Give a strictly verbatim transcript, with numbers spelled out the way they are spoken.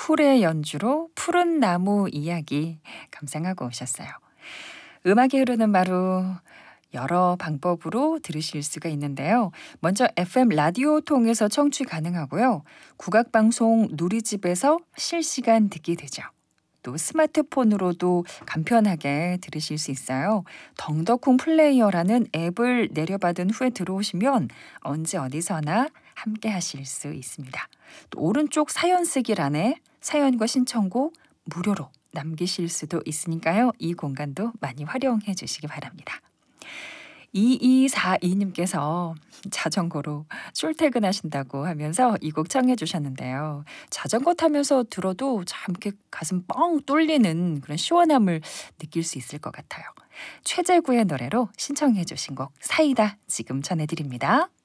쿨의 연주로 푸른 나무 이야기 감상하고 오셨어요. 음악이 흐르는 마루 여러 방법으로 들으실 수가 있는데요. 먼저 에프엠 라디오 통해서 청취 가능하고요. 국악방송 누리집에서 실시간 듣게 되죠. 또 스마트폰으로도 간편하게 들으실 수 있어요. 덩더쿵 플레이어라는 앱을 내려받은 후에 들어오시면 언제 어디서나 함께 하실 수 있습니다. 또 오른쪽 사연 쓰기란에 사연과 신청곡 무료로 남기실 수도 있으니까요. 이 공간도 많이 활용해 주시기 바랍니다. 이이사이님께서 자전거로 출퇴근하신다고 하면서 이 곡 청해 주셨는데요. 자전거 타면서 들어도 참 이렇게 가슴 뻥 뚫리는 그런 시원함을 느낄 수 있을 것 같아요. 최재구의 노래로 신청해 주신 곡 사이다 지금 전해드립니다.